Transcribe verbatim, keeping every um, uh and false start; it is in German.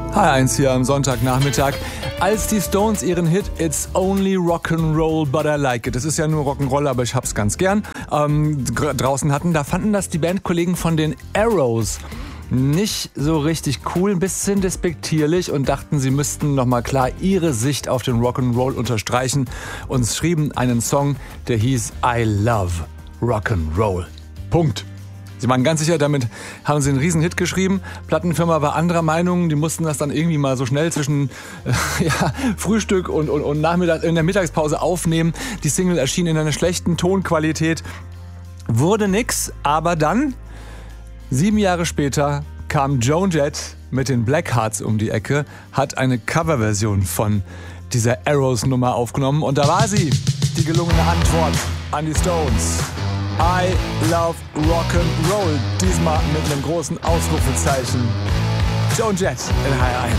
H eins hier am Sonntagnachmittag. Als die Stones ihren Hit It's Only Rock'n'Roll But I Like It, das ist ja nur Rock'n'Roll, aber ich hab's ganz gern, ähm, draußen hatten, da fanden das die Bandkollegen von den Arrows nicht so richtig cool, ein bisschen despektierlich und dachten, sie müssten nochmal klar ihre Sicht auf den Rock'n'Roll unterstreichen und schrieben einen Song, der hieß I Love Rock'n'Roll. Punkt. Sie waren ganz sicher, damit haben sie einen riesen Hit geschrieben. Plattenfirma war anderer Meinung, die mussten das dann irgendwie mal so schnell zwischen äh, ja, Frühstück und, und, und Nachmittag, in der Mittagspause aufnehmen. Die Single erschien in einer schlechten Tonqualität. Wurde nix, aber dann, sieben Jahre später, kam Joan Jett mit den Blackhearts um die Ecke, hat eine Coverversion von dieser Arrows-Nummer aufgenommen und da war sie, die gelungene Antwort an die Stones. I love Rock'n'Roll. Diesmal mit einem großen Ausrufezeichen. Joan Jett in H eins.